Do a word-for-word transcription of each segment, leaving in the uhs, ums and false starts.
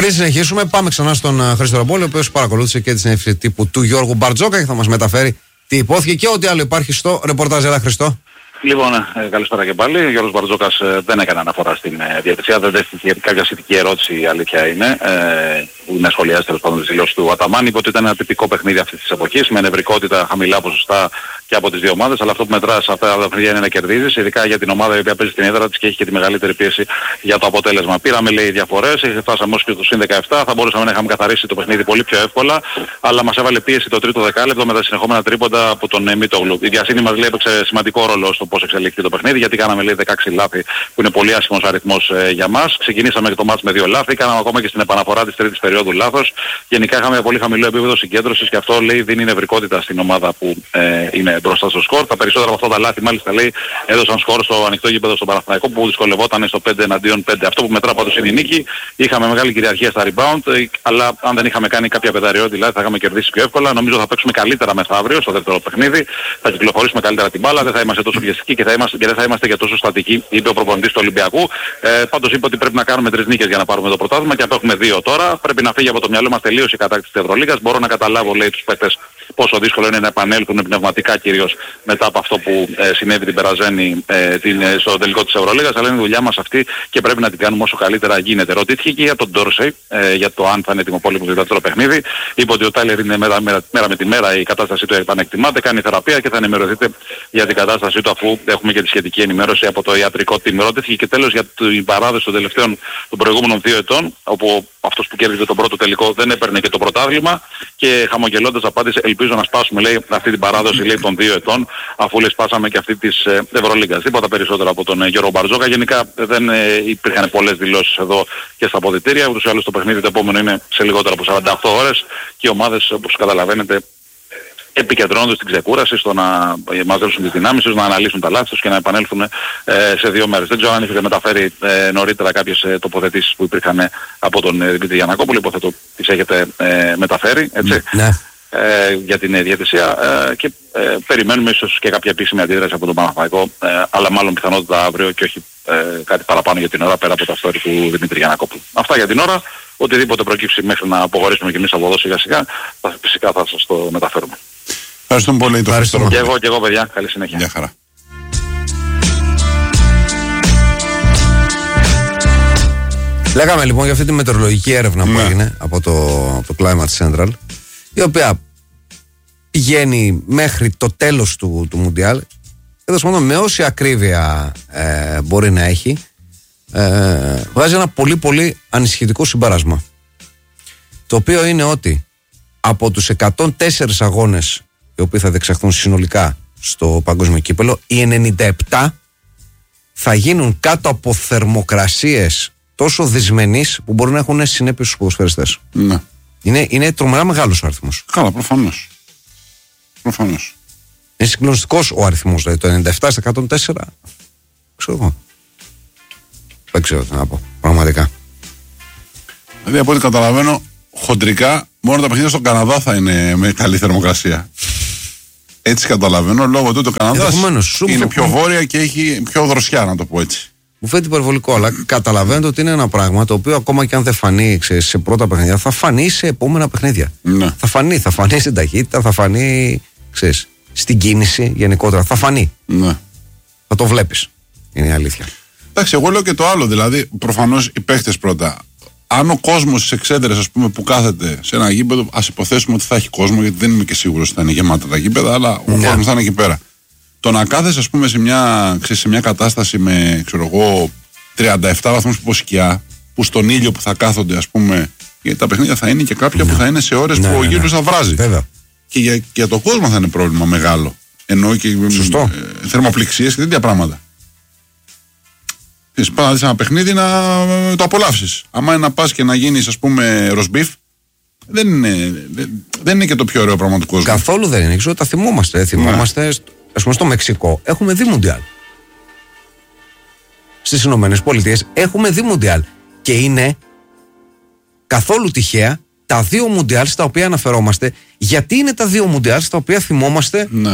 Πριν συνεχίσουμε, πάμε ξανά στον Χρήστο Ραμπόλη, ο οποίος παρακολούθησε και τη συνέντευξη τύπου του Γιώργου Μπαρτζόκα και θα μας μεταφέρει τι υπόθηκε και ό,τι άλλο υπάρχει στο ρεπορτάζ. Έλα, Χριστό. Λοιπόν, ε, καλησπέρα και πάλι. Ο Γιώργος Μπαρτζόκας ε, δεν έκανε αναφορά στην ε, διαιτησία, δεν δέχτηκε κάποια σχετική ερώτηση, η αλήθεια είναι, ε, που είναι σχολιάζει τέλος πάντων τις δηλώσεις του Αταμάν. Είπε ότι ήταν ένα τυπικό παιχνίδι αυτής της εποχής, με νευρικότητα χαμηλά ποσοστά και από τις δύο ομάδες, αλλά αυτό που μετρά σε αυτά τα παιχνίδια είναι να κερδίζεις, ειδικά για την ομάδα η οποία παίζει στην έδρα της και έχει και τη μεγαλύτερη πίεση για το αποτέλεσμα. Πήραμε, λέει, διαφορές, φτάσαμε ως και στο συν δεκαεπτά, θα μπορούσαμε να είχαμε καθαρίσει το παιχνίδι πολύ πιο εύκολα, αλλά μας έβαλε πίεση το τρίτο δεκάλεπτο με τα συνεχόμενα τρίποντα από τον ε, Μίτογλου. Η διασύνη μας, λέει, έπαιξε σημαντικό ρόλο στο πώς εξελίχθηκε το παιχνίδι, γιατί κάναμε, λέει, δεκαέξι λάθη, που είναι πολύ άσχημος αριθμός ε, για μας. Ξεκινήσαμε και το μάτς με δύο λάθη, κάναμε ακόμα και στην επαναφορά της τρίτης περίοδου λάθος. Γενικά είχαμε πολύ χαμηλό επίπεδο συγκέντρωσης και αυτό, λέει, δίνει νευρικότητα στην ομάδα που ε, είναι μπροστά στο σκορ. Τα περισσότερα από αυτά τα λάθη, μάλιστα, λέει, έδωσαν σκορ στο ανοιχτό γήπεδο στον Παναθηναϊκό που δυσκολευόταν στο πέντε εναντίον πέντε. Αυτό που μετρά πάντως είναι η νίκη. Είχαμε μεγάλη κυριαρχία στα rebound, αλλά αν δεν είχαμε κάνει κάποια πεδαριότητα, δηλαδή, θα είχαμε κερδίσει πιο εύκολα. Νομίζω θα παίξουμε καλύτερα μεθαύριο στο δεύτερο παιχνίδι. Θα κυκλοφορήσουμε καλύτερα την μπάλα, δεν θα είμαστε τόσο πιεστικοί και, θα είμαστε, και δεν θα είμαστε και τόσο στατικοί, είπε ο προπονητής του Ολυμπιακού. Ε, πάντως είπε ότι πρέπει να κάνουμε τρεις νίκες για να πάρουμε το πρωτάθλημα και απέχουμε δύο τώρα. Πρέπει να φύγει από το μυαλό μας τελείως η κατάκτηση της Ευρωλίγας. Μπορώ να καταλάβω, λέει, τους παίκτες πόσο δύσκολο είναι να επανέλθουν πνευματικά κυρίως μετά από αυτό που ε, συνέβη την περασμένη ε, την, ε, στο τελικό της Ευρωλίγας, αλλά είναι η δουλειά μας αυτή και πρέπει να την κάνουμε όσο καλύτερα γίνεται. Ρωτήθηκε και για τον Ντόρσεϊ, ε, για το αν θα είναι ετοιμοπόλεμος για το δεύτερο παιχνίδι. Είπε ότι ο Τάιλερ είναι μέρα, μέρα, μέρα με τη μέρα, η κατάστασή του επανεκτιμάται, κάνει θεραπεία και θα ενημερωθείτε για την κατάστασή του αφού έχουμε και τη σχετική ενημέρωση από το ιατρικό team. Ρωτήθηκε και τέλος για την παράδοση των τελευταίων των προηγούμενων δύο ετών, όπου αυτός που κέρδιζε τον πρώτο τελικό δεν έπαιρνε και το πρωτάθλημα και χαμογελώντας απάντησε, ελπίζω να σπάσουμε, λέει, αυτή την παράδοση, λέει, των δύο ετών, αφού, λέει, σπάσαμε και αυτή της ε, Ευρωλίγκας. Τίποτα περισσότερο από τον ε, Γιώργο Μπαρτζόκα. Γενικά δεν ε, υπήρχαν πολλές δηλώσεις εδώ και στα αποδυτήρια. Ούτως ή άλλως το παιχνίδι το επόμενο είναι σε λιγότερο από σαράντα οκτώ ώρες και οι ομάδες, όπως καταλαβαίνετε, επικεντρώνονται στην ξεκούραση, στο να μαζέψουν τις δυνάμεις τους, να αναλύσουν τα λάθη τους και να επανέλθουν ε, σε δύο μέρες. Δεν ξέρω αν είχατε μεταφέρει ε, νωρίτερα κάποιες ε, τοποθετήσεις που υπήρχαν ε, από τον ε, Δημήτρη Γιαννακόπουλο, υποθέτω τις έχετε ε, μεταφέρει, έτσι, ναι. ε, για την ε, διαιτησία ε, και ε, περιμένουμε ίσως και κάποια επίσημη αντίδραση από τον Παναθηναϊκό, ε, αλλά μάλλον πιθανότητα αύριο και όχι ε, κάτι παραπάνω για την ώρα πέρα από τα story του Δημήτρη Γιαννακόπουλου. Αυτά για την ώρα. Οτιδήποτε προκύψει μέχρι να αποχωρήσουμε και εμείς από εδώ σιγά σιγά, θα, φυσικά θα σας το μεταφέρουμε. Ευχαριστούμε πολύ. Το ευχαριστούμε. Και εγώ και εγώ, παιδιά. Καλή συνέχεια. Γεια χαρά. Λέγαμε λοιπόν για αυτή τη μετεωρολογική έρευνα που ναι. έγινε από το, από το Climate Central, η οποία πηγαίνει μέχρι το τέλος του, του Μουντιάλ, εδώ με όση ακρίβεια ε, μπορεί να έχει, ε, βγάζει ένα πολύ πολύ ανησυχητικό συμπέρασμα, το οποίο είναι ότι από τους εκατόν τέσσερις αγώνες οι οποίοι θα διεξαχθούν συνολικά στο παγκόσμιο κύπελλο, οι ενενήντα επτά θα γίνουν κάτω από θερμοκρασίες τόσο δυσμενείς που μπορούν να έχουν συνέπειες στους ποδοσφαιριστές. Ναι. Είναι, είναι τρομερά μεγάλος ο αριθμός. Καλά, προφανώς. Προφανώς. Είναι συγκλονιστικός ο αριθμός, δηλαδή το ενενήντα επτά στα εκατόν τέσσερα. Ξέρω εγώ. Δεν ξέρω τι να πω, πραγματικά. Δηλαδή από ό,τι καταλαβαίνω, χοντρικά, μόνο τα παιχνίδια στον Καναδά θα είναι με καλή θερμοκρασία. Έτσι καταλαβαίνω, λόγω του ότι ο Καναδάς είναι πιο βόρεια και έχει πιο δροσιά, να το πω έτσι. Μου φαίνεται υπερβολικό, αλλά καταλαβαίνετε ότι είναι ένα πράγμα το οποίο ακόμα και αν δεν φανεί, ξέρεις, σε πρώτα παιχνίδια, θα φανεί σε επόμενα παιχνίδια. Ναι. Θα φανεί, θα φανεί στην ταχύτητα, θα φανεί, ξέρεις, στην κίνηση γενικότερα. Θα φανεί. Ναι. Θα το βλέπεις. Είναι η αλήθεια. Εντάξει, εγώ λέω και το άλλο. Δηλαδή, προφανώς οι παίχτες πρώτα. Αν ο κόσμος στις εξέδρες, ας πούμε, που κάθεται σε ένα γήπεδο, ας υποθέσουμε ότι θα έχει κόσμο, γιατί δεν είμαι και σίγουρος ότι θα είναι γεμάτα τα γήπεδα, αλλά ο ναι. κόσμος θα είναι εκεί πέρα. Το να κάθεσαι, ας πούμε, σε μια, ξέρεις, σε μια κατάσταση με, ξέρω εγώ, τριάντα επτά βαθμούς υποσκιά, που στον ήλιο που θα κάθονται, ας πούμε, γιατί τα παιχνίδια θα είναι και κάποια ναι. που θα είναι σε ώρες ναι, που ο ήλιος ναι. θα βράζει. Βέβαια. Και για, για τον κόσμο θα είναι πρόβλημα μεγάλο. Ενώ και Σωστό. ε, θερμοπληξίες και τέτοια πράγματα. Πας να δεις ένα παιχνίδι να το απολαύσεις. Άμα είναι να πας και να γίνεις, ας πούμε, ροσμπίφ, δεν είναι, δεν, δεν είναι και το πιο ωραίο πράγμα του κόσμου. Καθόλου δεν είναι. Ξέρω, τα θυμόμαστε. Θυμόμαστε, ναι. ας πούμε, στο Μεξικό έχουμε δει Μουντιάλ. Στις Ηνωμένες Πολιτείες έχουμε δει Μουντιάλ. Και είναι καθόλου τυχαία τα δύο Μουντιάλ στα οποία αναφερόμαστε. Γιατί είναι τα δύο Μουντιάλ στα οποία θυμόμαστε ναι.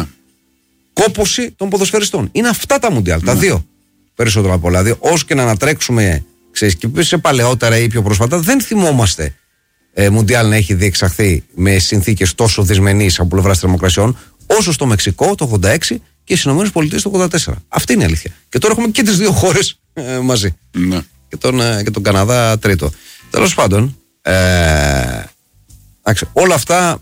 κόπωση των ποδοσφαιριστών. Είναι αυτά τα Μουντιάλ, ναι. τα δύο. Περισσότερο από όλα. Δηλαδή, όσο και να ανατρέξουμε ξέρεις, και σε παλαιότερα ή πιο πρόσφατα δεν θυμόμαστε ε, Μουντιάλ να έχει διεξαχθεί με συνθήκες τόσο δυσμενείς από πλευράς θερμοκρασιών όσο στο Μεξικό το ογδόντα έξι και στις ΗΠΑ το ογδόντα τέσσερα. Αυτή είναι η αλήθεια. Και τώρα έχουμε και τις δύο χώρες ε, μαζί. Ναι. Και, τον, ε, και τον Καναδά τρίτο. Τέλος πάντων, ε, άξε, όλα αυτά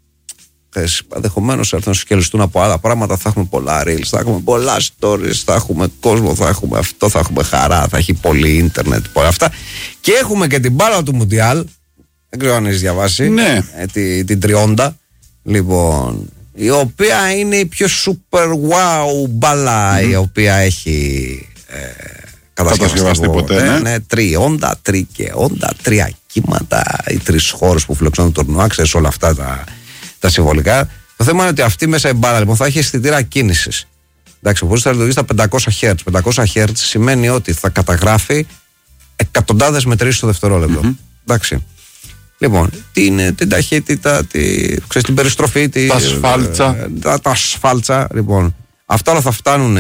ενδεχομένως έρθουν να σκελιστούν από άλλα πράγματα. Θα έχουμε πολλά reels, θα έχουμε πολλά stories, θα έχουμε κόσμο, θα έχουμε αυτό, θα έχουμε χαρά, θα έχει πολύ ίντερνετ, πολλά αυτά. Και έχουμε και την μπάλα του Μουντιάλ. Δεν ξέρω αν έχεις διαβάσει. Ναι. Ε, την, την τριάντα. Λοιπόν, η οποία είναι η πιο super wow μπάλα mm-hmm. η οποία έχει ε, κατασκευαστεί ποτέ. Ναι, ναι, τριάντα, τρικαιώντα, τρία κύματα, οι τρεις χώρες που φιλοξενούν το τουρνουά, ξέρεις όλα αυτά τα. Τα συμβολικά. Το θέμα είναι ότι αυτή μέσα η μπάλα λοιπόν θα έχει αισθητήρα κίνησης. Εντάξει, ο θα λειτουργεί στα πεντακόσια χερτζ. πεντακόσια χερτζ σημαίνει ότι θα καταγράφει εκατοντάδες μετρήσεις το δευτερόλεπτο. Mm-hmm. Εντάξει. Λοιπόν, την, την ταχύτητα, τη, ξέρεις, την περιστροφή, τη, τα σφάλτσα. Τα, τα σφάλτσα. Λοιπόν, αυτά όλα θα φτάνουν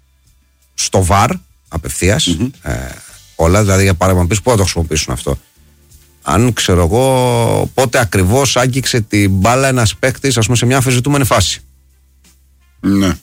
στο βαρ απευθείας. Mm-hmm. Ε, όλα, δηλαδή για παράδειγμα, πεις πού θα το χρησιμοποιήσουν αυτό. Αν ξέρω εγώ πότε ακριβώς άγγιξε την μπάλα ένας παίκτης, ας πούμε, σε μια αμφισβητούμενη φάση. Ναι.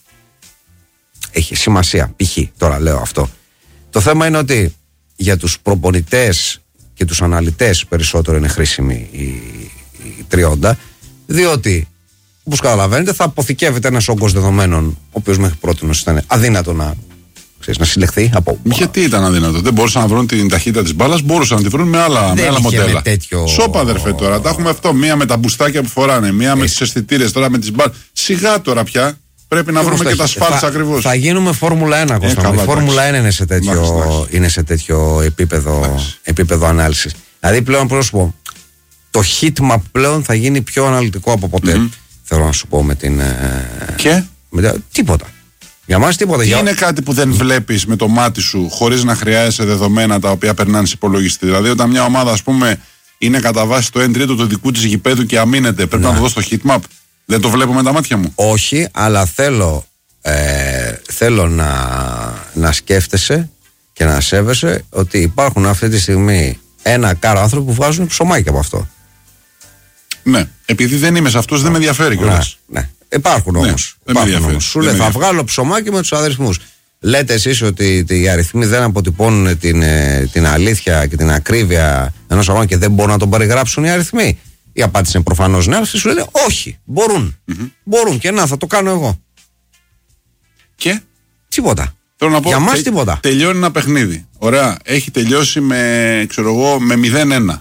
Έχει σημασία, π.χ. τώρα λέω αυτό. Το θέμα είναι ότι για τους προπονητές και τους αναλυτές περισσότερο είναι χρήσιμη η, η τριάντα, διότι όπως καταλαβαίνετε θα αποθηκεύεται ένας όγκος δεδομένων ο οποίος μέχρι πρώτης ήταν αδύνατο να, ξέρεις, να συλλεχθεί από. Γιατί ήταν αδύνατο, δεν μπορούσαν να βρουν την ταχύτητα της μπάλας, μπορούσαν να τη βρουν με άλλα, με άλλα μοντέλα. Με τέτοιο... Σώπα αδερφέ τώρα, τα έχουμε αυτό, μία με τα μπουστάκια που φοράνε, μία Έχει. με τις αισθητήρες, τώρα με τις μπάλες. Σιγά τώρα πια. Πρέπει να βρούμε και τα ασφάλτσα ακριβώς. Θα γίνουμε Φόρμουλα ένα, Κώστα. Η Φόρμουλα ένα είναι σε τέτοιο, Μάξι, είναι σε τέτοιο επίπεδο, επίπεδο ανάλυσης. Δηλαδή πλέον πρόσωπο, το heatmap πλέον θα γίνει πιο αναλυτικό από ποτέ. Mm-hmm. Θέλω να σου πω με την. Και? Με, τίποτα. Για μας τίποτα. Τι για... είναι κάτι που δεν βλέπεις με το μάτι σου χωρίς να χρειάζεσαι δεδομένα τα οποία περνάνε σε υπολογιστή. Δηλαδή, όταν μια ομάδα, ας πούμε, είναι κατά βάση το ένα τρίτο του δικού της γηπέδου και αμήνεται, πρέπει να, να το δω στο heatmap. Δεν το βλέπω με τα μάτια μου. Όχι, αλλά θέλω, ε, θέλω να, να σκέφτεσαι και να σέβεσαι ότι υπάρχουν αυτή τη στιγμή ένα κάρο άνθρωποι που βγάζουν ψωμάκι από αυτό. Ναι, επειδή δεν είμαι σε αυτούς, δεν με ενδιαφέρει κιόλας. Ναι, ναι. Υπάρχουν όμως. Ναι, υπάρχουν όμως. Σου λέει, θα βγάλω ψωμάκι με τους αριθμούς. Λέτε εσείς ότι οι αριθμοί δεν αποτυπώνουν την, την αλήθεια και την ακρίβεια ενός αγώνα και δεν μπορούν να τον περιγράψουν οι αριθμοί. Η απάντηση είναι προφανώς ναι, αλλά σου λένε όχι, μπορούν. Mm-hmm. Μπορούν και να, θα το κάνω εγώ. Και? Τίποτα. Θέλω να πω, για μας τε, τίποτα. Τελειώνει ένα παιχνίδι. Ωραία, έχει τελειώσει με, ξέρω εγώ, με μηδέν ένα.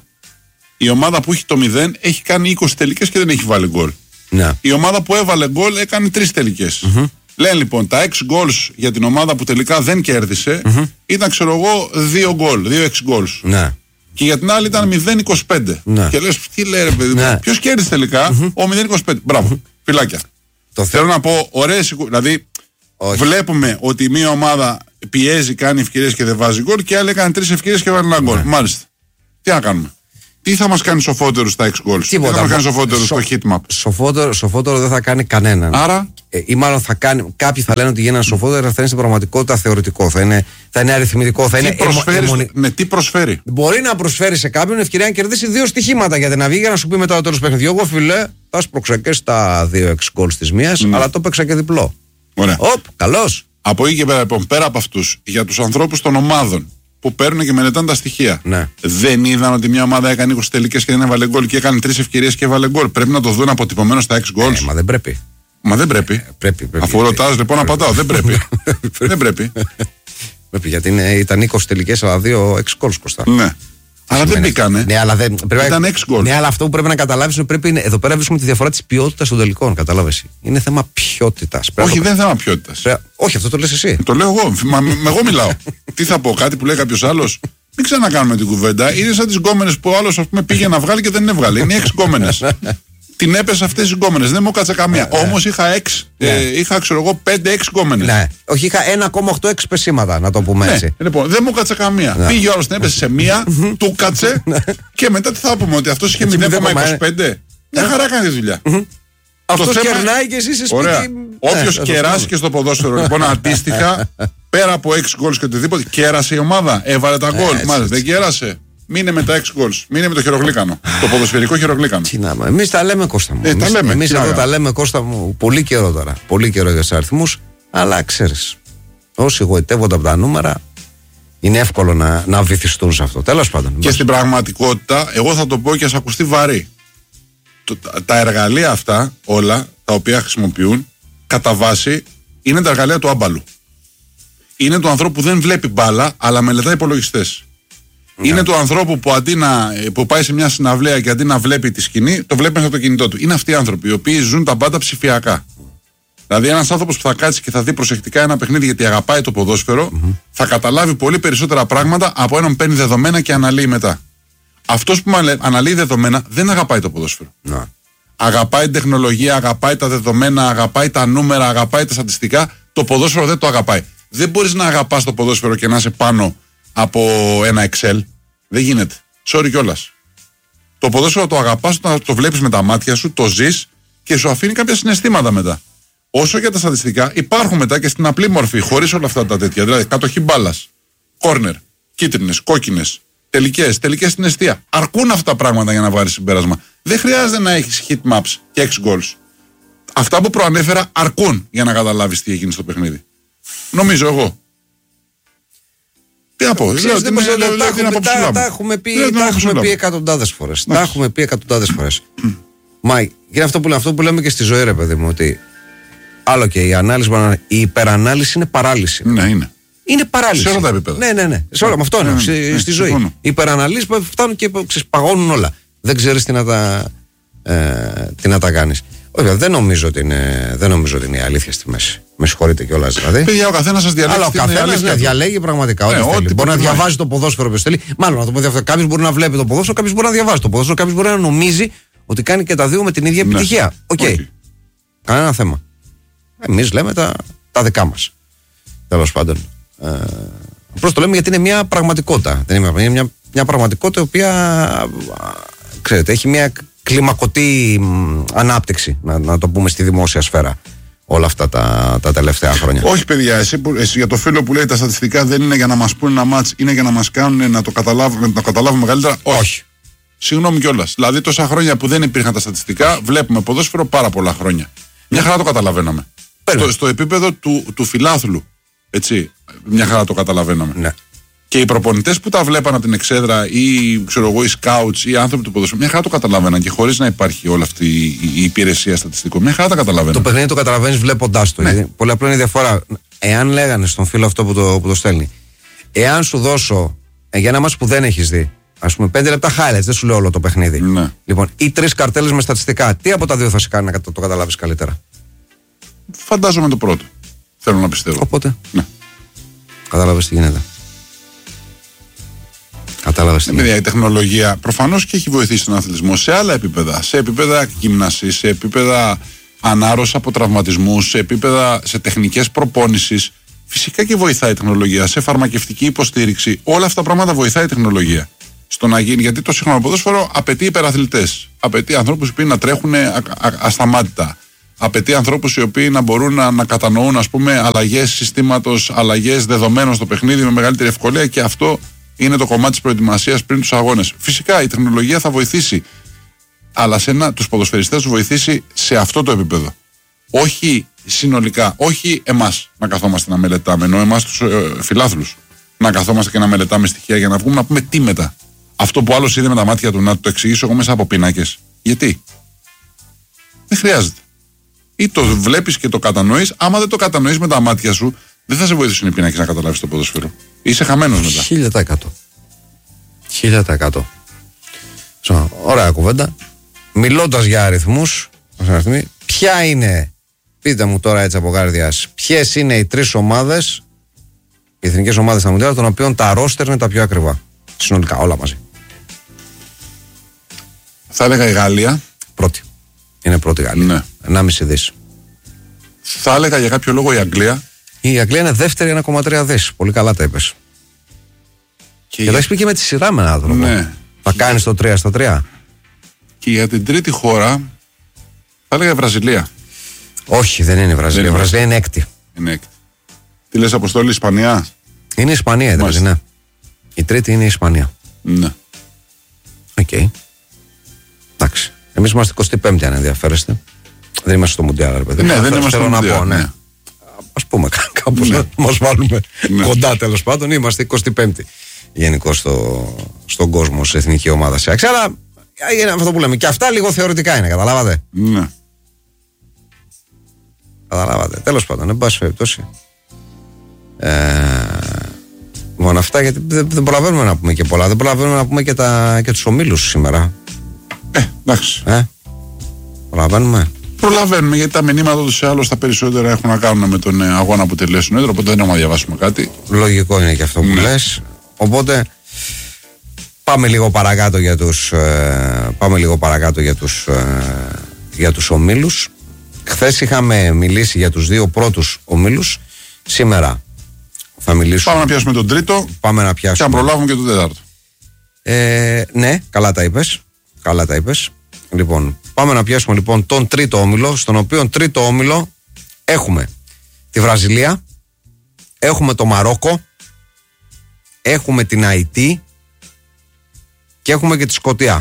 Η ομάδα που έχει το μηδέν έχει κάνει είκοσι τελικές και δεν έχει βάλει γκολ. Ναι. Η ομάδα που έβαλε γκολ έκανε τρεις τελικές. Mm-hmm. Λένε λοιπόν τα έξι goals για την ομάδα που τελικά δεν κέρδισε mm-hmm. ήταν, ξέρω εγώ, δύο γκολ, δύο έξι goals. Ναι. Και για την άλλη ήταν μηδέν είκοσι πέντε. Ναι. Και λες, τι λέει ρε παιδί, ναι. Ποιος κέρδισε τελικά, mm-hmm. ο μηδέν είκοσι πέντε. Μπράβο, mm-hmm. φυλάκια. Το θέλω θε... να πω, ωραίες, δηλαδή όχι. Βλέπουμε ότι μια ομάδα πιέζει, κάνει ευκαιρίες και δεν βάζει γκολ και η άλλη έκανε τρεις ευκαιρίες και βάλει ένα γκολ. Ναι. Μάλιστα. Τι να κάνουμε. Τι θα μας κάνει σοφότερους στα έξι goals, τι θα μας κάνει σοφότερους στο heatmap. Σοφότερο, σοφότερο δεν θα κάνει κανέναν. Άρα. Ε, ή μάλλον θα κάνει, κάποιοι θα λένε ότι γίνανε σοφότερο, θα είναι στην πραγματικότητα θεωρητικό, θα είναι, θα είναι αριθμητικό, θα τι είναι προσφέρει, εμο, εμονι... ναι, τι προσφέρει. Μπορεί να προσφέρει σε κάποιον ευκαιρία να κερδίσει δύο στοιχήματα για να βγει για να σου πει μετά το τέλος παιχνιδιού. Εγώ φιλέ, θα σπρώξα και στα δύο έξι goals της μίας, ναι. αλλά το παίξα και διπλό. Ωραία. Οπ, καλώς. Από εκεί και πέρα, λοιπόν, πέρα από αυτούς, για τους ανθρώπους των ομάδων που παίρνουν και μελετάνε τα στοιχεία. Ναι. Δεν είδαν ότι μια ομάδα έκανε είκοσι τελικές και δεν έβαλε γκολ και έκανε τρεις ευκαιρίες και έβαλε γκολ. Πρέπει να το δουν αποτυπωμένο στα έξι goals. Ε, μα δεν πρέπει. Μα δεν πρέπει. Ε, πρέπει, πρέπει Αφού ρωτάς λοιπόν, απαντάω. Δεν πρέπει. Δεν πρέπει. Πρέπει γιατί είναι, ήταν είκοσι τελικές αλλά δύο έξι goals κοστά. Ναι. Αλλά δεν μπήκανε. Ναι, αλλά δεν, πρέπει, ήταν έξι γκολ. Ναι, αλλά αυτό που πρέπει να καταλάβεις είναι ότι πρέπει, εδώ πέρα βρίσκουμε τη διαφορά της ποιότητας των τελικών. Κατάλαβες. Είναι θέμα ποιότητας. Όχι, το... δεν είναι θέμα ποιότητας. Πρέπει... Όχι, αυτό το λες εσύ. Το λέω εγώ. Μα, με εγώ μιλάω. Τι θα πω, κάτι που λέει κάποιος άλλος. Μην ξανακάνουμε την κουβέντα. Είναι σαν τις γκόμενες που ο άλλος πήγε να βγάλει και δεν έβγαλε. Είναι έξι γκόμενες. Την έπεσα αυτές τις γκόμενες. Δεν μου κάτσε καμία. Όμως είχα έξι. Είχα, ξέρω εγώ, πέντε έξι γκόμενες. Ναι. Όχι, είχα ένα κόμμα οκτώ έξι πεσήματα, να το πούμε έτσι. Λοιπόν, δεν μου κάτσε καμία. Πήγε ο άλλος, την έπεσε σε μία, του κάτσε και μετά τι θα πούμε, ότι αυτός είχε μηδέν κόμμα είκοσι πέντε. Μια χαρά κάνει τη δουλειά. Αυτό κερνάει και εσύ σε σπίτι. Όποιος κεράσει και στο ποδόσφαιρο, λοιπόν, αντίστοιχα πέρα από έξι γκολ και οτιδήποτε, κέρασε η ομάδα. Έβαλε τα γκολ. Μάλιστα, δεν κέρασε. Μείνε με τα έξι γκολ. Μείνε με το χειρογλύκανο. Το ποδοσφαιρικό χειρογλύκανο. Τι να πούμε. Εμείς τα λέμε, Κώστα μου. Ε, εμείς λέμε. εμείς εδώ τα λέμε, Κώστα μου, πολύ καιρό τώρα. Πολύ καιρό για τους αριθμούς. Αλλά ξέρεις, όσοι γοητεύονται από τα νούμερα, είναι εύκολο να, να βυθιστούν σε αυτό. Τέλος πάντων. Και στην πραγματικότητα, εγώ θα το πω και ας ακουστεί βαρύ. Το, τα, τα εργαλεία αυτά, όλα τα οποία χρησιμοποιούν, κατά βάση είναι τα εργαλεία του άμπαλου. Είναι του ανθρώπου που δεν βλέπει μπάλα, αλλά μελετάει υπολογιστές. Ναι. Είναι του ανθρώπου που, αντί να, που πάει σε μια συναυλία και αντί να βλέπει τη σκηνή, το βλέπει μέσα από το κινητό του. Είναι αυτοί οι άνθρωποι οι οποίοι ζουν τα πάντα ψηφιακά. Δηλαδή, ένας άνθρωπος που θα κάτσει και θα δει προσεκτικά ένα παιχνίδι γιατί αγαπάει το ποδόσφαιρο, mm-hmm. θα καταλάβει πολύ περισσότερα πράγματα από έναν που παίρνει δεδομένα και αναλύει μετά. Αυτός που αναλύει δεδομένα δεν αγαπάει το ποδόσφαιρο. No. Αγαπάει την τεχνολογία, αγαπάει τα δεδομένα, αγαπάει τα νούμερα, αγαπάει τα στατιστικά. Το ποδόσφαιρο δεν το αγαπάει. Δεν μπορείς να αγαπάς το ποδόσφαιρο και να είσαι πάνω από ένα Excel. Δεν γίνεται. Sorry κιόλας. Το ποδόσφαιρο το αγαπάς, το, το βλέπεις με τα μάτια σου, το ζεις και σου αφήνει κάποια συναισθήματα μετά. Όσο για τα στατιστικά, υπάρχουν μετά και στην απλή μορφή, χωρίς όλα αυτά τα τέτοια. Δηλαδή, κατοχή μπάλας, κόρνερ, κίτρινες, κόκκινες, τελικές, τελικές στην εστία. Αρκούν αυτά τα πράγματα για να βάλεις συμπέρασμα. Δεν χρειάζεται να έχεις hit maps και έξι goals. Αυτά που προανέφερα αρκούν για να καταλάβεις τι έγινε στο παιχνίδι. Νομίζω εγώ. Τι να πω, τα έχουμε πει εκατοντάδες φορές. Τα έχουμε πει εκατοντάδες φορές. Μα είναι αυτό που, αυτό που λέμε και στη ζωή, ρε παιδί μου, ότι άλλο και η ανάλυση, η υπερανάλυση είναι παράλυση. Ναι, είναι. Είναι παράλυση. Σε όλα τα επίπεδα. Ναι, ναι, ναι. Σε όλα, με αυτό είναι. Στη, στη ζωή. Οι υπεραναλύσεις φτάνουν και ξεσπαγώνουν όλα. Δεν ξέρεις τι να τα, ε, τι να τα κάνεις. Όχι, δεν νομίζω ότι είναι, δεν νομίζω ότι είναι η αλήθεια στη μέση. Με συγχωρείτε κιόλας δηλαδή. Παιδιά, ο καθένας σας διαλέγει. Αλλά ο καθένας να διαλέγει πραγματικά ό,τι θέλει. Μπορεί να διαβάζει το ποδόσφαιρο που θέλει. Μάλλον να το πω διαφορετικά. Κάποιος μπορεί να βλέπει το ποδόσφαιρο, κάποιος μπορεί να διαβάζει το ποδόσφαιρο, κάποιος μπορεί να νομίζει ότι κάνει και τα δύο με την ίδια επιτυχία. Οκ. Okay. Okay. Κανένα θέμα. Εμείς λέμε τα, τα δικά μας. Τέλος πάντων. Ε, απλώς το λέμε γιατί είναι μια πραγματικότητα. Είναι μια, μια πραγματικότητα η οποία, ξέρετε, έχει μια κλιμακωτή ανάπτυξη, να, να το πούμε, στη δημόσια σφαίρα όλα αυτά τα, τα τελευταία χρόνια. Όχι, παιδιά, εσύ, που, εσύ για το φίλο που λέει τα στατιστικά δεν είναι για να μας πούνε ένα μάτς, είναι για να μας κάνουν να το καταλάβουμε, να το καταλάβουμε μεγαλύτερα. Όχι. Όχι. Συγγνώμη κιόλας. Δηλαδή, τόσα χρόνια που δεν υπήρχαν τα στατιστικά, βλέπουμε ποδόσφαιρο πάρα πολλά χρόνια. Μια χαρά το καταλαβαίναμε. Στο, στο επίπεδο του, του φιλάθλου. Έτσι. Μια χαρά το καταλαβαίναμε. Ναι. Και οι προπονητές που τα βλέπαν από την εξέδρα ή ξέρω εγώ, οι σκάουτς ή οι άνθρωποι του ποδοσφαίρου, μια χαρά το καταλαβαίναν και χωρίς να υπάρχει όλη αυτή η υπηρεσία στατιστικών. Μια χαρά τα καταλαβαίναν. Το παιχνίδι το καταλαβαίνεις βλέποντάς το. Ναι. Πολύ απλό είναι η διαφορά. Εάν λέγανε στον φίλο αυτό που το, που το στέλνει, εάν σου δώσω ε, για ένα μάτς που δεν έχεις δει, ας πούμε πέντε λεπτά highlights, δεν σου λέω όλο το παιχνίδι. Ναι. Λοιπόν, ή τρεις καρτέλες με στατιστικά, τι από τα δύο θα σε κάνει να το καταλάβεις καλύτερα? Φαντάζομαι το πρώτο. Θέλω να πιστεύω. Οπότε. Ναι. Κατάλαβες τι γίνεται. Κατάλαβες τι γίνεται. Η τεχνολογία προφανώς και έχει βοηθήσει τον αθλητισμό σε άλλα επίπεδα. Σε επίπεδα γυμνασίας, σε επίπεδα ανάρρωσης από τραυματισμούς, σε επίπεδα σε τεχνικές προπόνησης. Φυσικά και βοηθάει η τεχνολογία. Σε φαρμακευτική υποστήριξη. Όλα αυτά τα πράγματα βοηθάει η τεχνολογία. Στο να γίνει, γιατί το σύγχρονο ποδόσφαιρο απαιτεί υπεραθλητές. Απαιτεί ανθρώπους που να τρέχουν α, α, ασταμάτητα. Απαιτεί ανθρώπους οι οποίοι να μπορούν να, να κατανοούν, ας πούμε, αλλαγές συστήματος, αλλαγές δεδομένων στο παιχνίδι με μεγαλύτερη ευκολία, και αυτό είναι το κομμάτι της προετοιμασίας πριν τους αγώνες. Φυσικά η τεχνολογία θα βοηθήσει, αλλά σε ένα, τους ποδοσφαιριστές τους βοηθήσει σε αυτό το επίπεδο. Όχι συνολικά, όχι εμάς να καθόμαστε να μελετάμε, ενώ εμάς τους ε, φιλάθλους να καθόμαστε και να μελετάμε στοιχεία για να βγούμε να πούμε τι μετά. Αυτό που άλλος είδε με τα μάτια του, να το εξηγήσω εγώ μέσα από πίνακες. Γιατί? Δεν χρειάζεται. Ή το βλέπεις και το κατανοείς. Άμα δεν το κατανοείς με τα μάτια σου, δεν θα σε βοηθήσουν οι πίνακες να καταλάβεις το ποδόσφαιρο. Είσαι χαμένος μετά. Χίλια τα εκατό. Χίλια τα εκατό. Ωραία κουβέντα. Μιλώντας για αριθμούς, ποια είναι, πείτε μου τώρα έτσι από καρδιάς, ποιες είναι οι τρεις ομάδες, οι εθνικές ομάδες στα Μουντιάλ, των οποίων τα ρόστερ είναι τα πιο ακριβά? Συνολικά, όλα μαζί. Θα έλεγα η Γαλλία. Πρώτη. Είναι πρώτη Γαλλία. Ναι. ενάμιση δις. Θα έλεγα για κάποιο λόγο η Αγγλία. Η Αγγλία είναι δεύτερη, ένα κόμμα τρία δις. Πολύ καλά τα είπες. Και, και θα έχεις πει και με τη σειρά με έναν άνθρωπο. Ναι. Θα κάνεις το τρία στα τρία. Και για την τρίτη χώρα θα έλεγα η Βραζιλία. Όχι, δεν είναι η Βραζιλία. Η Βραζιλία είναι έκτη. Είναι έκτη. Τι λες, Αποστόλη, Ισπανία? Είναι η Ισπανία, δηλαδή, ναι. Η τρίτη είναι η Ισπανία. Ναι. Οκ. Okay. Εντάξει. Εμείς είμαστε εικοστή πέμπτη, αν ενδιαφέρεστε. Δεν είμαστε στο Μουντιάλ, ρε παιδί. Ναι, δεν είμαστε στο Μουντιάλ. Ναι. Ναι. Ας πούμε κάπως ναι. να μας βάλουμε ναι. κοντά, τέλος πάντων. Είμαστε εικοστή πέμπτη γενικώς στο, στον κόσμο, σε εθνική ομάδα σε άξια. Αλλά είναι αυτό που λέμε. Και αυτά λίγο θεωρητικά είναι, καταλάβατε. Ναι. Καταλάβατε. Τέλος πάντων, εν πάση περιπτώσει. Ε, μόνο αυτά, γιατί δεν, δεν προλαβαίνουμε να πούμε και πολλά. Δεν προλαβαίνουμε να πούμε και, τα, και τους ομίλους σήμερα. Ε, εντάξει. Ε, προλαβαίνουμε. Προλαβαίνουμε, γιατί τα μηνύματα τους σε άλλους τα περισσότερα έχουν να κάνουν με τον αγώνα που τελειώσουν έντρο, οπότε δεν έχουμε να διαβάσουμε κάτι. Λογικό είναι και αυτό που ναι. λες. Οπότε πάμε λίγο παρακάτω για τους, ε, πάμε λίγο παρακάτω για τους, ε, για τους ομίλους. Χθες είχαμε μιλήσει για τους δύο πρώτους ομίλους. Σήμερα θα μιλήσουμε. Πάμε να πιάσουμε τον τρίτο. Πάμε να πιάσουμε. Και να προλάβουμε και τον τέταρτο. Ε, ναι, καλά τα είπες. Καλά τα είπες. Λοιπόν, πάμε να πιάσουμε λοιπόν τον τρίτο όμιλο, στον οποίο τρίτο όμιλο έχουμε τη Βραζιλία, έχουμε το Μαρόκο, έχουμε την Αϊτή και έχουμε και τη Σκωτία.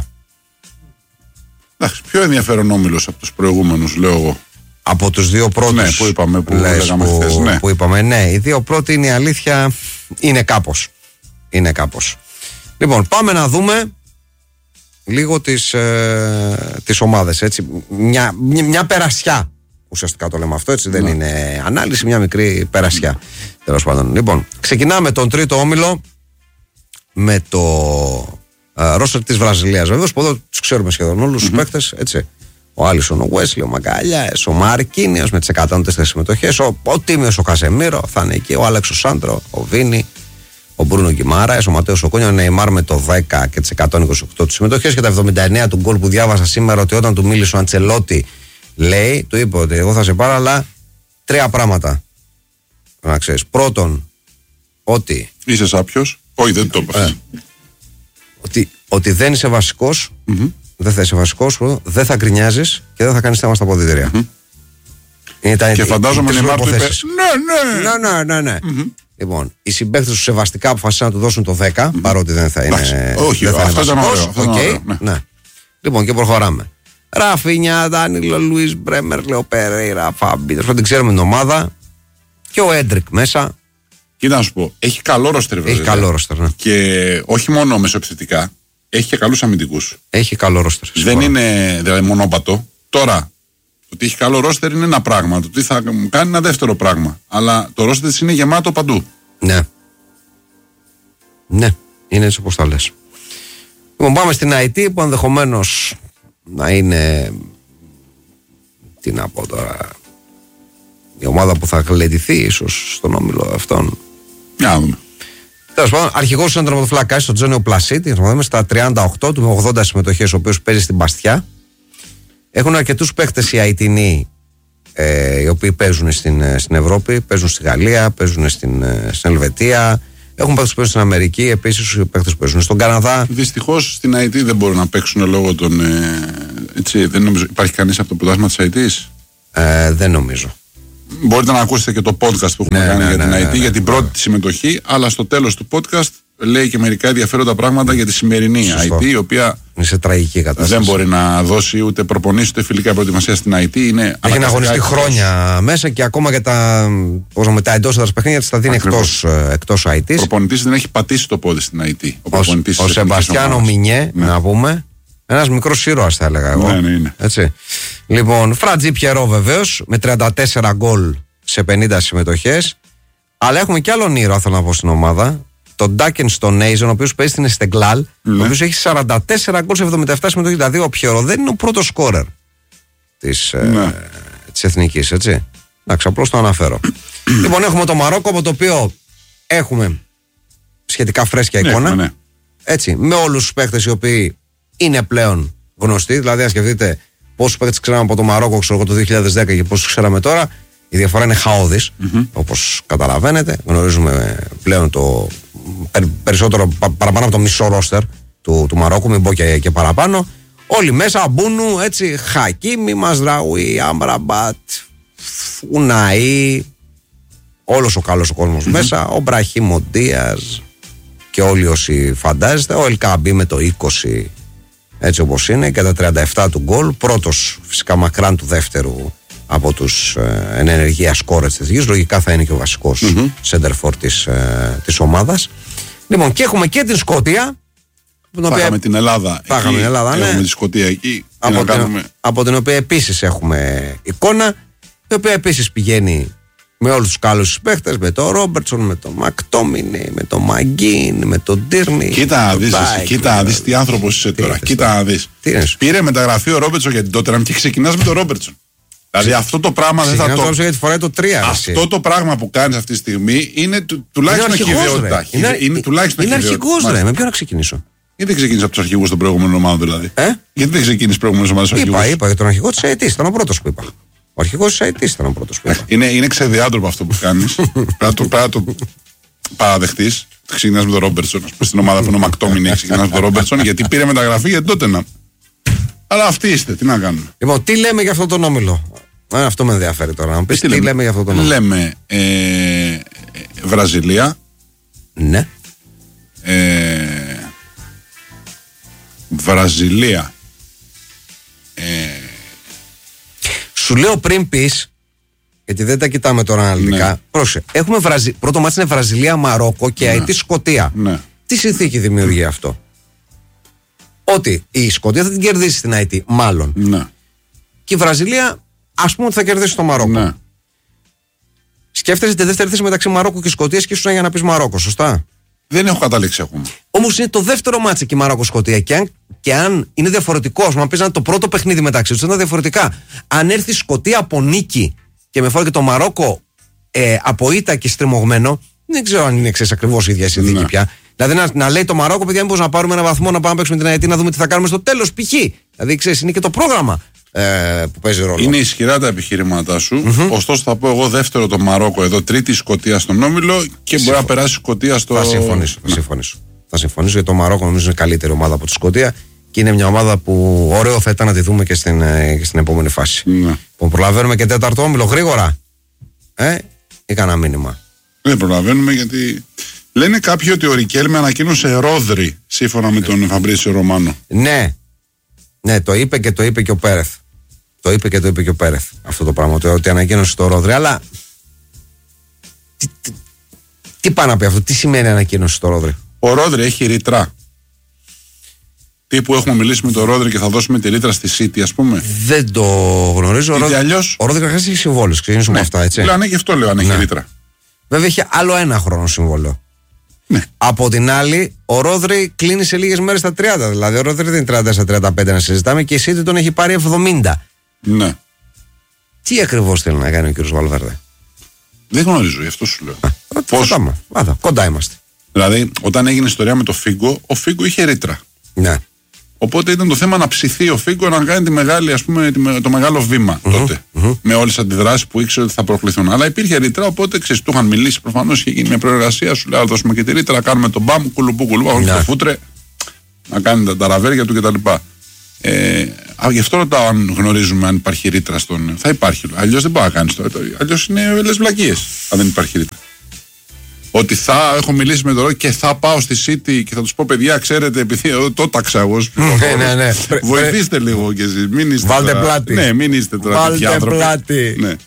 Εντάξει, πιο ενδιαφέρον όμιλος από τους προηγούμενους, λέω εγώ. Από τους δύο πρώτους, ναι, που είπαμε, που, λέγαμε που, χθες, ναι. που είπαμε, ναι, οι δύο πρώτοι είναι η αλήθεια, είναι κάπως. Είναι κάπως. Λοιπόν, πάμε να δούμε λίγο τις, ε, τις ομάδες, έτσι. Μια, μια, μια περασιά, ουσιαστικά το λέμε αυτό, έτσι, δεν ναι. είναι ανάλυση, μια μικρή περασιά. Mm. Τέλος πάντων. Λοιπόν, ξεκινάμε τον τρίτο όμιλο με το ε, ρόστερ της Βραζιλίας. Βεβαίως, που εδώ τους ξέρουμε σχεδόν όλους mm-hmm. τους παίκτες, έτσι. Ο Άλισον, ο Γουέσλι, ο Μαγκάλιας, ο Μαρκίνιος με τις εκατόν τέσσερις συμμετοχές, ο, ο Τίμιος, ο Κασεμίρο θα είναι εκεί, ο Άλεξο Σάντρο, ο Βίνι, ο Μπρούνο Γκιμάραες, ο Ματέος ο Κούνιο, ο Νεϊμάρ με το δέκα και τις εκατόν είκοσι οκτώ του συμμετοχές και τα εβδομήντα εννέα του γκολ που διάβασα σήμερα, ότι όταν του μίλησε ο Αντσελότη, λέει, του είπε ότι εγώ θα σε πάρω, αλλά τρία πράγματα. Να ξέρεις. Πρώτον, ότι. Είσαι σάπιος. Όχι, δεν το είπα. Ε, ότι, ότι δεν είσαι βασικός, mm-hmm. δεν θα είσαι βασικός, δεν θα γκρινιάζεις και δεν θα κάνεις θέμα στα ποδητήρια. Mm-hmm. Είναι τα, και φαντάζομαι ότι Νεϊμάρ του είπε. Ναι, ναι, ναι, ναι, ναι. Mm-hmm. Λοιπόν, οι συμπαίκτες του σεβαστικά αποφασίσαν να του δώσουν το δέκα, mm-hmm. παρότι δεν θα είναι. Όχι, δεν θα αυτό είναι ήταν ωραίο. Okay. Ναι. Ναι. Λοιπόν, και προχωράμε. Ραφίνια, Ντάνιλο, Λουίς Μπρέμερ, Λεο Περέιρα, Φάμπι. Δεν ξέρουμε την ομάδα. Και ο Έντρικ μέσα. Κοίτα να σου πω, έχει καλό ρόστερ βέβαια. Έχει καλό ρόστερ, ναι. Και όχι μόνο μεσοεπιθετικά, έχει και καλούς αμυντικούς. Έχει καλό ρόστερ. Δεν είναι δηλαδή μονόπατο. Τώρα, το ότι έχει καλό ρόστερ είναι ένα πράγμα. Το ότι θα κάνει ένα δεύτερο πράγμα. Αλλά το ρόστερ της είναι γεμάτο παντού. Ναι. Ναι, είναι έτσι όπως τα λες. Λοιπόν, πάμε στην Αϊτή που ενδεχομένως να είναι. Τι να πω τώρα. Η ομάδα που θα γλεντηθεί ίσως στον όμιλο αυτόν. Να δούμε. Τέλος πάντων, αρχηγός του τερματοφυλακάς στον Τζόνιο Πλασίτη, θα δούμε στα τριάντα οκτώ του με ογδόντα συμμετοχές, ο οποίος παίζει στην Μπαστιά. Έχουν αρκετούς παίχτες οι Αϊτινοί, ε, οι οποίοι παίζουν στην, στην Ευρώπη, παίζουν στη Γαλλία, παίζουν στην, στην Ελβετία. Έχουν παίχτες που παίζουν στην Αμερική, επίσης οι παίχτες που παίζουν στον Καναδά. Δυστυχώς στην Αϊτή δεν μπορούν να παίξουν λόγω των. Ε, έτσι, δεν νομίζω, υπάρχει κανείς από το πρωτάθλημα της Αϊτής. Ε, δεν νομίζω. Μπορείτε να ακούσετε και το podcast που έχουμε ναι, κάνει ναι, για ναι, την ναι, Αϊτή, ναι, για την ναι, πρώτη ναι. τη συμμετοχή, αλλά στο τέλος του podcast λέει και μερικά ενδιαφέροντα πράγματα για τη σημερινή Αϊτή, η οποία είναι σε τραγική κατάσταση. Δεν μπορεί να δώσει ούτε προπονήσεις ούτε φιλικά προετοιμασία στην Αϊτή. Είναι έχει να αγωνιστεί χρόνια μέσα και ακόμα και τα, τα εντός έδρας παιχνίδια της τα δίνει εκτός, εκτός Αϊτής. Ο προπονητής δεν έχει πατήσει το πόδι στην Αϊτή. Ο, ο, ο Σεμπαστιάνο Μινιέ, ναι. να πούμε. Ένας μικρός ήρωας θα έλεγα εγώ. Ναι, ναι, είναι. Έτσι. Λοιπόν, Φρατζί Πιερό βεβαίως με τριάντα τέσσερα γκολ σε πενήντα συμμετοχές. Αλλά έχουμε και άλλον ήρωα, θέλω να πω, στην ομάδα. Τον Ντάκεν στον Νέιζον, ο οποίος παίζει στην Εστεγκλάλ, ναι. ο οποίος έχει σαράντα τέσσερα γκολ σε εβδομήντα επτά συμμετοχές. Δηλαδή ο Πιερό δεν είναι ο πρώτος σκόρερ της, ναι. ε, της εθνικής, έτσι. Εντάξει, απλώς το αναφέρω. Λοιπόν, έχουμε το Μαρόκο, από το οποίο έχουμε σχετικά φρέσκια εικόνα. Ναι, ναι. Έτσι, με όλους τους παίχτες οι οποίοι είναι πλέον γνωστοί. Δηλαδή, αν σκεφτείτε πόσους παίκτες ξέραμε από το Μαρόκο, ξέρω εγώ, το δύο χιλιάδες δέκα και πόσους ξέραμε τώρα, η διαφορά είναι χαόδης, mm-hmm. όπως καταλαβαίνετε. Γνωρίζουμε πλέον το περισσότερο, παραπάνω από το μισό ρόστερ του, του Μαρόκου, μην πω και, και παραπάνω. Όλοι μέσα, Μπούνου, έτσι, Χακίμι, Μαζραούι, Αμραμπάτ, Ουναή, όλος ο καλός ο κόσμος mm-hmm. μέσα, ο Μπραχίμ, ο Ντίας και όλοι όσοι φαντάζεστε, ο Ελκαμπή με το είκοσι έτσι όπως είναι και τα τριάντα επτά του γκολ, πρώτος φυσικά μακράν του δεύτερου από τους ε, εν ενεργεία σκόρερς της γης, λογικά θα είναι και ο βασικός mm-hmm. σέντερφορ της, ε, της ομάδας. Λοιπόν, και έχουμε και την Σκωτία. Θα είχαμε την Ελλάδα. Θα είχαμε την Ελλάδα, ναι. Έχουμε τη Σκωτία εκεί. Από την, κάνουμε... από την οποία επίσης έχουμε εικόνα, η οποία επίσης πηγαίνει με όλους τους καλούς παίχτες, με τον Ρόμπερτσον, με τον Μακτόμινι, με τον Μαγκίν, με τον Τίρνι. Κοίτα να δεις, κοίτα να δεις τι άνθρωπος είσαι τώρα. Κοίτα να δεις. Πήρε μεταγραφή ο Ρόμπερτσον για την Τότεναμ και ξεκινάς με τον Ρόμπερτσον. Δηλαδή αυτό το πράγμα δεν θα το. Γιατί φοράει το τρία, αυτό το πράγμα που κάνεις αυτή τη στιγμή είναι του, τουλάχιστον αρχιβιότητα. Είναι, είναι, είναι αρχηγός, ρε. Με ποιον να ξεκινήσω. Γιατί δεν ξεκίνησε από τους αρχηγούς των προηγούμενων ομάδων, δηλαδή. Ε? Γιατί δεν ξεκίνησε προηγούμενες ομάδες αρχηγούς. Είπα, είπα για τον αρχηγό της ΑΕΤ, ήταν ο πρώτος που είπα. Ο αρχηγός της ΑΕΤ ήταν ο πρώτος που είπα. Είναι, είναι ξεδιάντροπο αυτό που κάνεις. Πρέπει να το παραδεχτείς. Ξεκινάς με τον Ρόμπερτσον. Στην ομάδα που είναι ο Μακτόμινι, ξεκινάς με τον Ρόμπερτσον γιατί πήρε μεταγραφή για τότε να. Αλλά αυτοί είστε, τι να κάνουμε. Λοιπόν, τι λέμε για αυτόν τον όμιλο. Ε, αυτό με ενδιαφέρει τώρα. Να μου πεις τι, τι λέμε. λέμε για αυτόν τον όμιλο. Λέμε ε, ε, Βραζιλία. Ναι. Ε, Βραζιλία. Ε, Σου λέω πριν πεις, γιατί δεν τα κοιτάμε τώρα αναλυτικά. Ναι. Πρόσεχε. Έχουμε Βραζι... Πρώτο μάτι είναι Βραζιλία-Μαρόκο και ΑΕΤ ναι. Σκωτία. Ναι. Τι συνθήκη δημιουργεί αυτό? Ότι η Σκωτία θα την κερδίσει στην ΑΕΤ, μάλλον. Ναι. Και η Βραζιλία, ας πούμε, ότι θα κερδίσει το Μαρόκο. Ναι. Σκέφτεσαι τη δεύτερη θέση μεταξύ Μαρόκου και Σκωτίας και ήσουν για να πεις Μαρόκο, σωστά? Δεν έχω καταλήξει ακόμα. Όμως είναι το δεύτερο μάτσο εκεί Μαρόκο-Σκωτία. Και αν, και αν είναι διαφορετικό, ας πούμε, πει να είναι το πρώτο παιχνίδι μεταξύ τους, ήταν διαφορετικά. Αν έρθει η Σκωτία από νίκη και με φόρο και το Μαρόκο ε, από ήττα και στριμωγμένο, δεν ξέρω αν είναι εξής ακριβώς η ίδια συνθήκη ναι. πια. Δηλαδή να, να λέει το Μαρόκο, παιδιά, μήπως να πάρουμε ένα βαθμό να πάμε να παίξουμε την ΑΕΤ να δούμε τι θα κάνουμε στο τέλος, π.χ. Δηλαδή, ξέρεις, είναι και το πρόγραμμα ε, που παίζει ρόλο. Είναι ισχυρά τα επιχειρήματά σου. Mm-hmm. Ωστόσο, θα πω εγώ δεύτερο το Μαρόκο εδώ, τρίτη Σκωτία στον όμιλο και Συμφω... μπορεί να περάσει η Σκωτία στο. Θα συμφωνήσω. Θα συμφωνήσω. Θα συμφωνήσω γιατί το Μαρόκο νομίζω είναι καλύτερη ομάδα από τη Σκωτία και είναι μια ομάδα που ωραίο θα ήταν να τη δούμε και στην, και στην επόμενη φάση. Ναι. Που προλαβαίνουμε και τέταρτο όμιλο γρήγορα. Ε, ή κανένα μήνυμα. Δεν προλαβαίνουμε γιατί. Λένε κάποιοι ότι ο Ρικέλμε ανακοίνωσε Ρόδρυ σύμφωνα με τον Φαμπρίσιο Ρωμάνο. Ναι. Ναι, το είπε και το είπε και ο Πέρεθ. Το είπε και το είπε και ο Πέρεθ αυτό το πράγμα. Το, ότι ανακοίνωσε το Ρόδρυ. Αλλά. Τι, τι, τι πάει να πει αυτό, τι σημαίνει ανακοίνωση το Ρόδρυ? Ο Ρόδρυ έχει ρήτρα. Τι που έχουμε μιλήσει με τον Ρόδρυ και θα δώσουμε τη ρήτρα στη City, ας πούμε. Δεν το γνωρίζω. Ο, αλλιώς... ο Ρόδρυ καταρχάς έχει συμβόλαιο. Ξεκινήσουμε ναι. αυτά, έτσι. Λέω, ναι, και αυτό λέω αν έχει ναι. ρήτρα. Βέβαια έχει άλλο ένα χρόνο συμβόλαιο. Ναι. Από την άλλη, ο Ρόδρυ κλείνει σε λίγες μέρες τα τριάντα. Δηλαδή, ο Ρόδρυ δεν είναι τριάντα στα τριάντα πέντε να συζητάμε και η City τον έχει πάρει εβδομήντα. Ναι. Τι ακριβώς θέλει να κάνει ο κ. Βαλβέρδε? Δεν γνωρίζω, γι' αυτό σου λέω. Α, Πώς... Φωτάμε. Άρα, κοντά είμαστε. Δηλαδή, όταν έγινε ιστορία με το Φίγκο, ο Φίγκο είχε ρήτρα. Ναι. Οπότε ήταν το θέμα να ψηθεί ο Φίγκο να κάνει τη μεγάλη, ας πούμε, το μεγάλο βήμα mm-hmm, τότε. Mm-hmm. Με όλες τις αντιδράσεις που ήξερε ότι θα προκληθούν. Αλλά υπήρχε ρήτρα, οπότε ξέρεις, του είχαν μιλήσει προφανώς, είχε γίνει μια προεργασία. Σου λέει: δώσουμε και τη ρήτρα, κάνουμε τον μπαμ, κουλουπού, κουλουπού, yeah. το φούτρε, να κάνει τα, τα ραβέρια του κτλ. Ε, γι' αυτό ρωτάω αν γνωρίζουμε αν υπάρχει ρήτρα στον. Θα υπάρχει. Αλλιώς δεν μπορεί να κάνει το. Αλλιώς είναι λες βλακίες, αν δεν υπάρχει ρήτρα. Ότι θα έχω μιλήσει με τον Ρόδρυ και θα πάω στη City και θα τους πω: παιδιά, ξέρετε, επειδή εδώ το τάξα εγώ. Ναι, ναι. Βοηθήστε λίγο κι εσείς. Μην είστε. Βάλτε τώρα... πλάτη. Ναι, μην είστε τώρα τέτοιοι άνθρωποι. Βάλτε πλάτη. Ναι.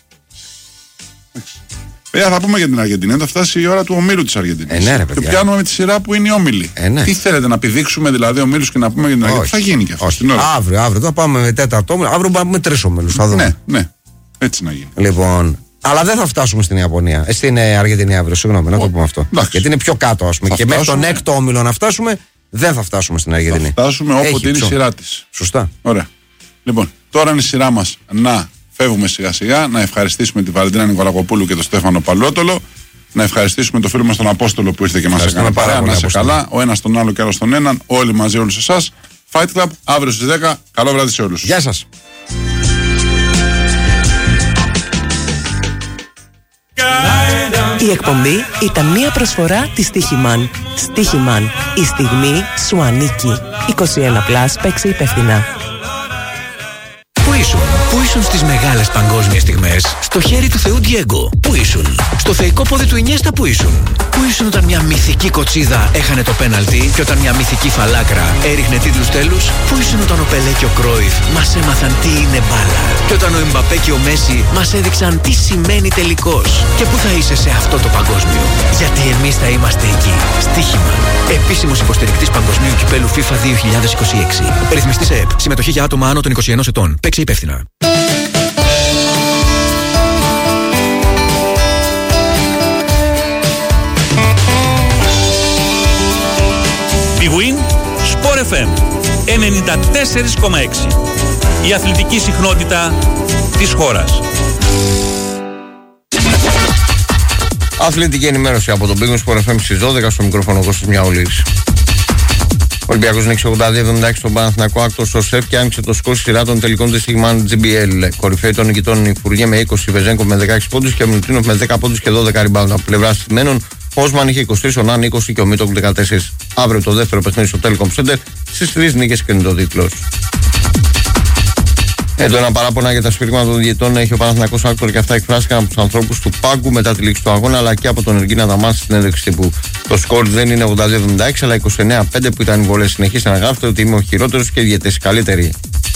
Παιδιά, θα πούμε για την Αργεντινή. Θα φτάσει η ώρα του ομίλου της Αργεντινής. Ε, ναι, ρε, και πιάνουμε με τη σειρά που είναι οι όμιλοι. Ε, ναι. Τι θέλετε, να πηδήξουμε δηλαδή ομίλους και να πούμε για την Αργεντινή? Θα γίνει και αυτό. Στην ώρα. Αύριο, αύριο. Θα πάμε με τέταρτο όμιλο. Αύριο πάμε με τρεις ομίλους. Ναι, ναι. Έτσι να γίνει. Λοιπόν. Αλλά δεν θα φτάσουμε στην Ιαπωνία. Ε, στην Αργεντινή αύριο, συγγνώμη, να το πούμε αυτό. Εντάξει. Γιατί είναι πιο κάτω, ας πούμε. Θα και φτάσουμε... μέχρι τον έκτο όμιλο να φτάσουμε, δεν θα φτάσουμε στην Αργεντινή. Θα φτάσουμε όποτε είναι η σειρά της. Σωστά. Ωραία. Λοιπόν, τώρα είναι η σειρά μας να φεύγουμε σιγά σιγά, να ευχαριστήσουμε τη Βαλεντίνα Νικολακοπούλου και τον Στέφανο Παλαιότολο, να ευχαριστήσουμε τον φίλο μας τον Απόστολο που ήρθε και μας έκανε παρέα. Να είσαι καλά, ο ένας τον άλλο και άλλο τον έναν, όλοι μαζί, όλους εσάς. Fight Club, αύριο στις δέκα. Καλό βράδυ σε όλους. Γεια σας. Η εκπομπή ήταν μία προσφορά της Στίχημαν. Στίχημαν. Η στιγμή σου ανήκει. είκοσι ένα συν, παίξε υπεύθυνα. ήσουν? Πού ήσουν στις μεγάλες παγκόσμιες στιγμές? Στο χέρι του Θεού Ντιέγκο. Πού ήσουν? Στο θεϊκό πόδι του Ινιέστα. Πού ήσουν? Πού ήσουν όταν μια μυθική κοτσίδα έχανε το πέναλτι και όταν μια μυθική φαλάκρα έριχνε τίτλους τέλους? Πού ήσουν όταν ο Πελέ και ο Κρόιφ μας έμαθαν τι είναι μπάλα? Και όταν ο Εμπαπέ και ο Μέση μας έδειξαν τι σημαίνει τελικός? Και πού θα είσαι σε αυτό το παγκόσμιο? Γιατί εμείς θα είμαστε εκεί. Στοίχημα. Επίσημος υποστηρικτής παγκοσμίου κυπέλου FIFA δύο χιλιάδες είκοσι έξι. Ρυθμιστής ΕΕΠ. Συμμετοχή για άτομα άνω των είκοσι ενός ετών. Παίξε υπεύθυνα. Big Win Sport εφ εμ ενενήντα τέσσερα κόμμα έξι. Η αθλητική συχνότητα της χώρας. Αθλητική ενημέρωση από τον Big Win Sport εφ εμ στις δώδεκα, στο μικρόφωνο Κώστας Μιαούλης. Ο Ολυμπιακός νίκησε ογδόντα δύο εβδομήντα έξι στον Παναθηναϊκό Άκτος ο ΣΕΦ και άνοιξε το σκορ στη σειρά των τελικών της Στοιχημάν τζι μπι ελ. Κορυφαίοι των νικητών η Φουργέ με είκοσι, Βεζέγκο με δεκαέξι πόντους και ο Μιλουτίνοφ με δέκα πόντους και δώδεκα rebound. Από πλευρά στημένων, ο Όσμαν είχε είκοσι τρία, ο Νάν είκοσι και ο Μίτοκλ δεκατέσσερα. Αύριο το δεύτερο παιχνίδι στο Telecom Center, στις τρεις νίκες κρίνει το τίτλος. Έντονα παράπονα για τα σφύριγματα των διαιτητών έχει ο Παναθηναϊκός Άκτορ και αυτά εκφράστηκαν από τους ανθρώπους του πάγκου μετά τη λήξη του αγώνα, αλλά και από τον Εργίνα Δαμάν στην συνέντευξη τύπου. Το σκορ δεν είναι ογδόντα δύο εβδομήντα έξι, αλλά είκοσι εννέα πέντε που ήταν οι βολές. Συνεχίζει να γράφεται ότι είμαι ο χειρότερος και οι διαιτητές καλύτεροι.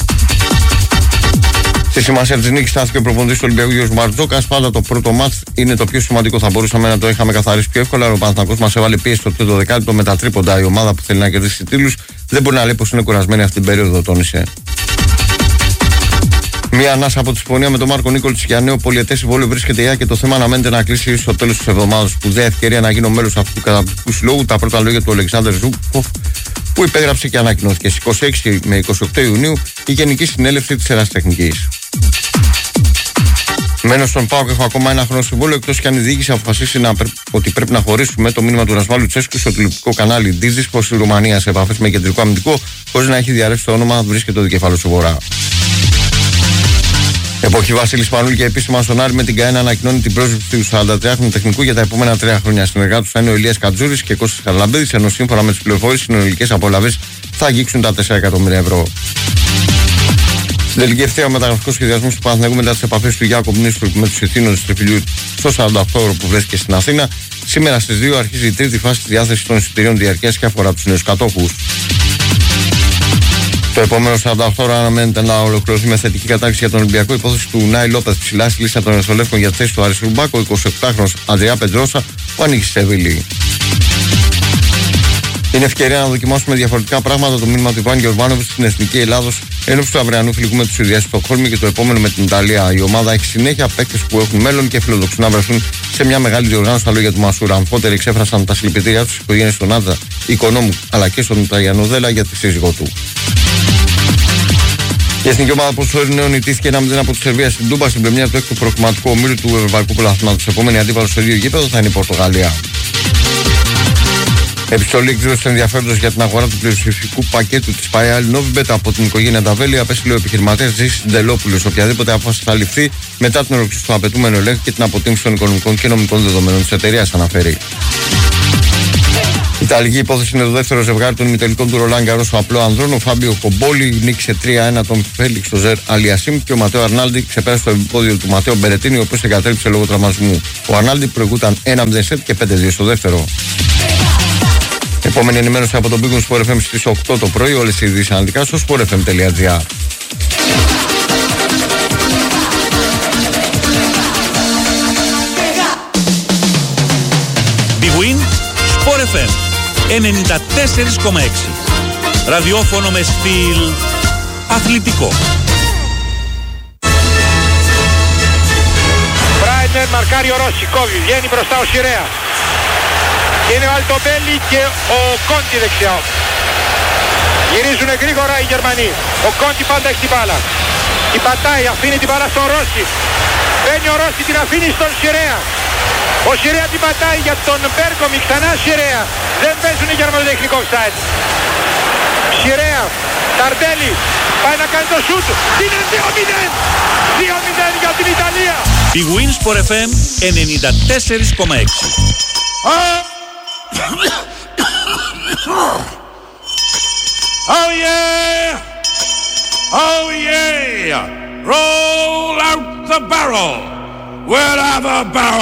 Στη σημασία της νίκης στάθηκε ο προπονητής του Ολυμπιακού Γιώργος Μπαρτζόκας. Πάντα το πρώτο μάτς είναι το πιο σημαντικό. Θα μπορούσαμε να το είχαμε καθαρίσει πιο εύκολα. Ο Παναθηναϊκός μας έβαλε πίεση στο τρίτο δεκάλεπτο με τα τρίποντα. Η ομάδα που θέλει να κερδίσει τίτλους δεν μπορεί να λέει πως είναι κουρασμένη αυτή την περίοδο, τόνισε. Μία ανάσα από τη συμφωνία με τον Μάρκο Νίκολιτς για νέο πολιετές συμβόλαιο βρίσκεται η και το θέμα αναμένεται να κλείσει στο τέλος της εβδομάδας. Σπουδαία ευκαιρία να γίνω μέλος αυτού του καταπληκτικού συλλόγου. Τα πρώτα λόγια του Αλεξάνδρ Ζούκοφ, που υπέγραψε και ανακοινώθηκε στις είκοσι έξι με είκοσι οκτώ Ιουνίου η Γενική Συνέλευση της Ερασιτεχνικής. Μένω στον ΠΑΟΚ, έχω ακόμα ένα χρόνο συμβόλαιο, εκτός και αν η διοίκηση αποφασίσει να, ότι πρέπει να χωρίσουμε. Το μήνυμα του Ρασβάλου Τσέσκου στο τηλεοπτικό κανάλι Ντίζης πως η Ρουμανία σε επαφές με κεντρικό αμυντικό, χωρίς να έχει διαρρεύσει το όνομα, βρίσκεται το δικεφάλαιο στο βορρά. Εποχή Βασίλη Πανούλη και επίσημα στον Άρη με την ΚΑΕΝ ανακοινώνει την πρόσληψη του σαραντατριάχρονου τεχνικού για τα επόμενα τρία χρόνια. Συνεργάτους θα είναι ο Ηλίας Κατζούρης και Κώστας Χαραλαμπίδης, ενώ σύμφωνα με τις πληροφορίες οι συνολικές απολαύσεις θα αγγίξουν τα τέσσερα εκατομμύρια ευρώ. Στην τελική ευθεία, ο μεταγραφικός σχεδιασμός του Παναθηναϊκού μετά τις επαφές του Γιάκοπ Νίστρου με τους ηθήνοντες του Τριφυλιού στο σαράντα οκτώ ώρο που βρέθηκε στην Αθήνα. Σήμερα στις δύο αρχίζει η τρίτη φάση της διάθεσης των εισιτηρίων διαρκείας και αφορά τους νέους κατόχους. Το επόμενο σαράντα οκτώ ώρα αναμένεται να ολοκληρωθεί με θετική κατάρριξη για τον Ολυμπιακό. Υπόθεση του Νάι Λόπεθ ψηλά στη λίστα των Ερυθρολεύκων για τη θέση του Αριστερού Μπάκο, ο εικοσιοκτάχρονος Αντρέα Πεντρόσα που ανοίγει στη Σεβίλη. Είναι ευκαιρία να δοκιμάσουμε διαφορετικά πράγματα. Το μήνυμα του Ιβάν Γιορβάνοβιτς στην Εθνική Ελλάδος ένωψη του αυριανού φιλικού με τους Ιδρυάς στο Στοκχόλμη και το επόμενο με την Ιταλία. Η ομάδα έχει συνέχεια παίκτες που έχουν μέλλον και φιλοδοξούν να βρεθούν σε μια μεγάλη διοργάνωση. Στα λόγια του Μασούρα, αμφότεροι εξέφρασαν τα συλληπιτήριά τους στις οικογένειες των Άντζα Οικονόμου αλλά και στον Ιταλιανό Δέλα για τη σύζυγό του. Η εθνική ομάδα ποδοσφαίρου νέων ιτήθηκε ένα μηδέν από τη Σερβία στην Τούμπα στην πρεμιέρα του έκτου προκριματικού ομίλου του Ευρωπαϊκού Πρωταθλήματος. Επόμενη αντίπαλος στο ίδιο γήπεδο θα είναι η Πορτογαλία. Επιστολή εκδήλωση ενδιαφέροντος για την αγορά του πλειοψηφικού πακέτου της Παϊάλ Νόβιμπετ από την οικογένεια Νταβέλη απέστειλε ο επιχειρηματίας Ζήσης Ντελόπουλος. Οποιαδήποτε απόφαση θα ληφθεί μετά την ολοκλήρωση του απαιτούμενου ελέγχου και την αποτίμηση των οικονομικών και νομικών δεδομένων της εταιρείας, αναφέρει. Η Ιταλική υπόθεση είναι το δεύτερο ζευγάρι των ημιτελικών του Ρολάν Γκαρός στο απλό ανδρών. Ο Φάμπιο Κομπόλη νίκησε τρία ένα τον Φέλιξ στο Ζερ Αλιασίμ και ο Ματέο Αρνάλντι ξεπέρασε το εμπόδιο του Ματέο Μπερετίνη, ο οποίος εγκατέλειψε λόγω τραυματισμού. Ο Αρνάλντι προηγούταν ένα μηδέν σετ και πέντε δύο στο δεύτερο. Επόμενη ενημέρωση από τον Big Win Sport εφ εμ στις οκτώ το πρωί. Όλες οι ειδήσεις αναλυτικά στο sport f m τελεία g r. Big Win Sport εφ εμ ενενήντα τέσσερα κόμμα έξι. Ραδιόφωνο με στυλ αθλητικό. Μπράιντερ μαρκάρει ο Ρώση, κόβει, βγαίνει μπροστά ο Σιρέα. Είναι ο Αλτομπέλη και ο Κόντι δεξιά. Γυρίζουν γρήγορα οι Γερμανοί. Ο Κόντι πάντα έχει την μπάλα. Την πατάει, αφήνει την μπάλα στον Ρώση. Μπαίνει ο Ρώση, την αφήνει στον Σιρέα. Ο Σιρέα την πατάει για τον Μπέρκομι, ξανά Σιρέα. Δεν παίζουν οι Γερμανοί τεχνικό offside. Σιρέα, Ταρντέλη, πάει να κάνει το σούτ. Είναι δύο μηδέν. δύο μηδέν για την Ιταλία. Big Win Sport εφ εμ ενενήντα τέσσερα κόμμα έξι. Oh yeah! Oh yeah! roll out the barrel. We'll have a barrel.